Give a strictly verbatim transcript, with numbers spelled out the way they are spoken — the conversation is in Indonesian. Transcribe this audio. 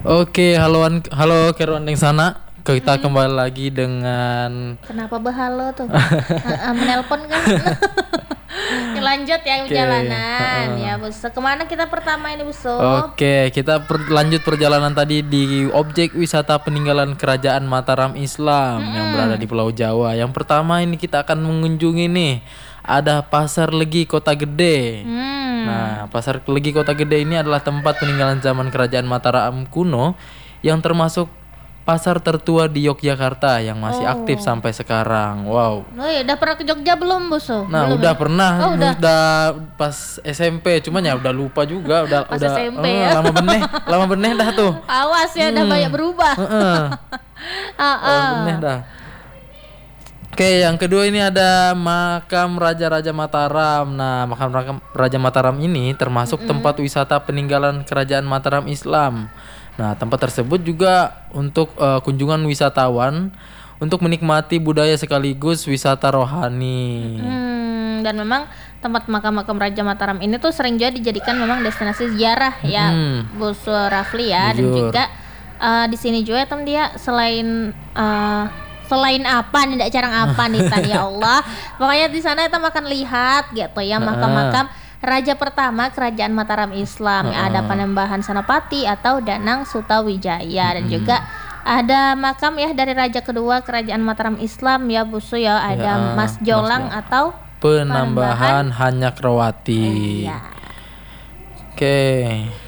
Oke, haloan halo Kerwan yang sana. Kita Mm-mm. kembali lagi dengan Kenapa behalo tuh? Heeh, menelpon kan? Ya, lanjut ya Oke, perjalanan heeh. ya Buso. Kemana kita pertama ini Buso? Oke, kita per- lanjut perjalanan tadi di objek wisata peninggalan Kerajaan Mataram Islam yang berada di Mm-mm. Pulau Jawa. Yang pertama ini kita akan mengunjungi nih, ada Pasar Legi Kota Gede. Hmm. Nah, Pasar Legi Kota Gede ini adalah tempat peninggalan zaman Kerajaan Mataram kuno yang termasuk pasar tertua di Yogyakarta yang masih aktif Oh. sampai sekarang. Wow. Oh ya, udah pernah ke Jogja belum Buso? Nah, Belum udah ya? pernah, Oh, udah. udah pas S M P, cuman ya udah lupa juga, udah Pas udah S M P eh, ya. lama beneh, lama beneh dah tuh. Awas ya, udah Hmm. banyak berubah. Heeh. Ah, Lama ah. beneh dah. Oke, yang kedua ini ada makam Raja-Raja Mataram. Nah, makam Raja- Raja Mataram ini termasuk tempat wisata peninggalan Kerajaan Mataram Islam. Nah, tempat tersebut juga untuk eh, kunjungan wisatawan untuk menikmati budaya sekaligus wisata rohani. Hmm, dan memang tempat makam-makam Raja Mataram ini tuh sering juga dijadikan memang destinasi ziarah ya, Hmm. Buso Rafli ya, dan Jujur. juga eh, di sini juga tem dia selain eh, selain apa nih, tidak carang apa nih Tan ya Allah. Pokoknya di sana kita makan lihat gitu ya makam-makam Raja pertama Kerajaan Mataram Islam. Ya, ada Panembahan Senapati atau Danang Sutawijaya, dan juga ada makam ya dari Raja kedua Kerajaan Mataram Islam ya Busu ya, ada Ya, Mas Mas Jolang Jolang. atau Penambahan Hanyakrawati. Iya. Oke.